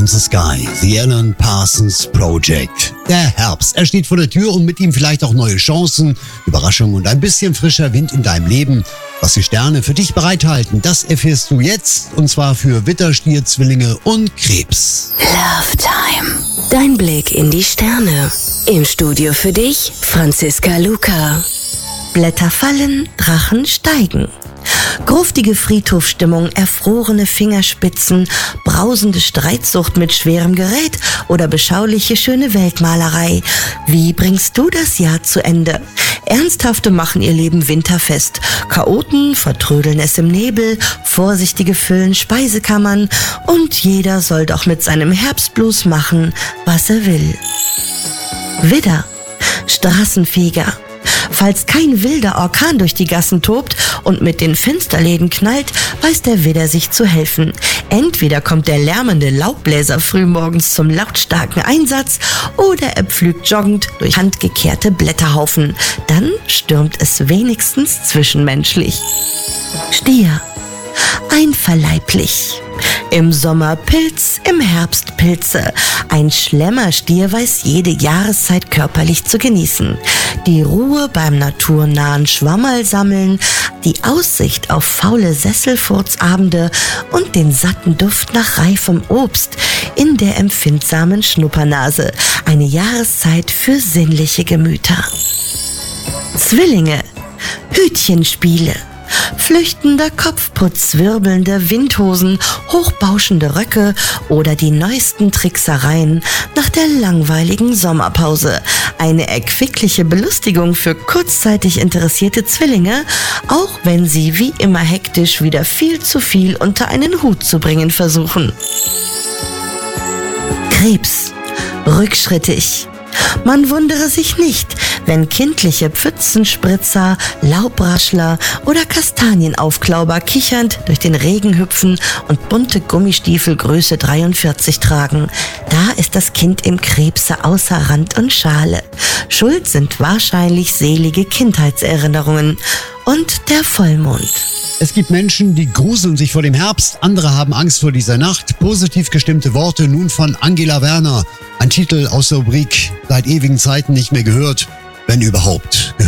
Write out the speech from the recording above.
the Sky, The Alan Parsons Project. Der Herbst, er steht vor der Tür und mit ihm vielleicht auch neue Chancen, Überraschungen und ein bisschen frischer Wind in deinem Leben. Was die Sterne für dich bereithalten, das erfährst du jetzt, und zwar für Widder, Stier, Zwillinge und Krebs. Love Time. Dein Blick in die Sterne. Im Studio für dich, Franziska Luca. Blätter fallen, Drachen steigen. Gruftige Friedhofsstimmung, erfrorene Fingerspitzen, brausende Streitsucht mit schwerem Gerät oder beschauliche schöne Weltmalerei. Wie bringst du das Jahr zu Ende? Ernsthafte machen ihr Leben winterfest. Chaoten vertrödeln es im Nebel, Vorsichtige füllen Speisekammern und jeder soll doch mit seinem Herbstblues machen, was er will. Widder, Straßenfeger. Falls kein wilder Orkan durch die Gassen tobt und mit den Fensterläden knallt, weiß der Widder sich zu helfen. Entweder kommt der lärmende Laubbläser frühmorgens zum lautstarken Einsatz oder er pflügt joggend durch handgekehrte Blätterhaufen. Dann stürmt es wenigstens zwischenmenschlich. Stier, einverleiblich. Im Sommer Pilz, im Herbst Pilze. Ein Schlemmerstier weiß jede Jahreszeit körperlich zu genießen. Die Ruhe beim naturnahen Schwammerl sammeln, die Aussicht auf faule Sesselfurzabende und den satten Duft nach reifem Obst in der empfindsamen Schnuppernase. Eine Jahreszeit für sinnliche Gemüter. Zwillinge, Hütchenspiele. Flüchtender Kopfputz, wirbelnde Windhosen, hochbauschende Röcke oder die neuesten Tricksereien nach der langweiligen Sommerpause. Eine erquickliche Belustigung für kurzzeitig interessierte Zwillinge, auch wenn sie wie immer hektisch wieder viel zu viel unter einen Hut zu bringen versuchen. Krebs, rückschrittig. Man wundere sich nicht, wenn kindliche Pfützenspritzer, Laubraschler oder Kastanienaufklauber kichernd durch den Regen hüpfen und bunte Gummistiefel Größe 43 tragen. Da ist das Kind im Krebse außer Rand und Schale. Schuld sind wahrscheinlich selige Kindheitserinnerungen und der Vollmond. Es gibt Menschen, die gruseln sich vor dem Herbst, andere haben Angst vor dieser Nacht. Positiv gestimmte Worte nun von Angela Werner. Ein Titel aus der Rubrik Seit ewigen Zeiten nicht mehr gehört, wenn überhaupt gehört.